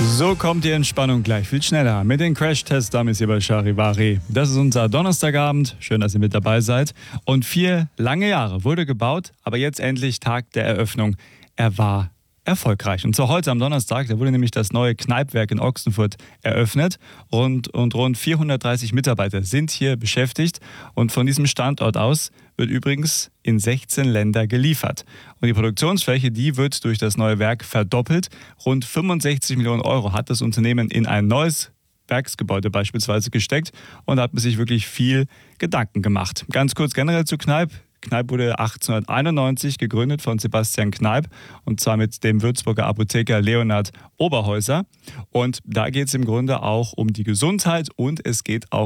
So kommt die Entspannung gleich viel schneller mit den Crash-Test-Dummies hier bei Charivari. Das ist unser Donnerstagabend. Schön, dass ihr mit dabei seid. Und 4 lange Jahre wurde gebaut, aber jetzt endlich Tag der Eröffnung. Er war erfolgreich. Und zwar heute am Donnerstag, da wurde nämlich das neue Kneipwerk in Ochsenfurt eröffnet. Und rund 430 Mitarbeiter sind hier beschäftigt. Und von diesem Standort aus wird übrigens in 16 Länder geliefert. Und die Produktionsfläche, die wird durch das neue Werk verdoppelt. Rund 65 Millionen Euro hat das Unternehmen in ein neues Werksgebäude beispielsweise gesteckt und da hat man sich wirklich viel Gedanken gemacht. Ganz kurz generell zu Kneip. Kneip wurde 1891 gegründet von Sebastian Kneip und zwar mit dem Würzburger Apotheker Leonhard Oberhäuser. Und da geht es im Grunde auch um die Gesundheit und es geht auch